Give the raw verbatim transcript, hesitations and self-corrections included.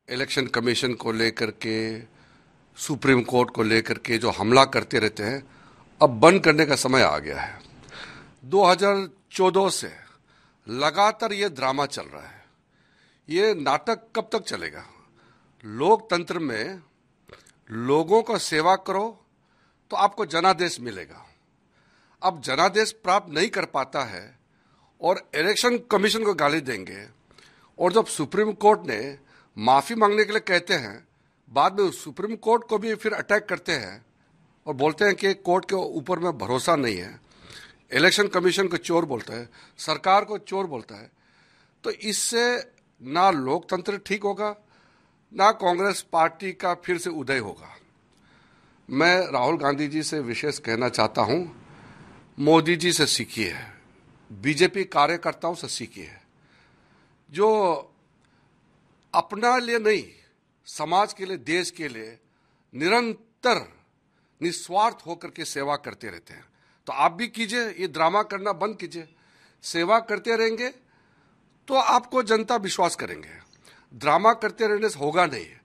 Election commission को लेकर के, सुप्रीम कोर्ट को लेकर के जो हमला करते रहते हैं, अब बंद करने का समय आ गया है। दो हज़ार चौदह से लगातार ये ड्रामा चल रहा है। ये नाटक कब तक चलेगा? लोकतंत्र में लोगों का सेवा करो तो आपको जनादेश मिलेगा। अब जनादेश प्राप्त नहीं कर पाता है और इलेक्शन कमीशन को गाली देंगे, और जब सुप्रीम कोर्ट ने माफी मांगने के लिए कहते हैं, बाद में सुप्रीम कोर्ट को भी फिर अटैक करते हैं और बोलते हैं कि कोर्ट के ऊपर में भरोसा नहीं है, इलेक्शन कमीशन को चोर बोलता है, सरकार को चोर बोलता है। तो इससे ना लोकतंत्र ठीक होगा, ना कांग्रेस पार्टी का फिर से उदय होगा। मैं राहुल गांधी जी से विशेष कहना चाहता हूं, मोदी जी से सीखिए, बीजेपी कार्यकर्ताओं से सीखिए, जो अपना लिए नहीं, समाज के लिए, देश के लिए निरंतर निस्वार्थ होकर के सेवा करते रहते हैं। तो आप भी कीजिए, ये ड्रामा करना बंद कीजिए। सेवा करते रहेंगे तो आपको जनता विश्वास करेंगे। ड्रामा करते रहने से होगा नहीं।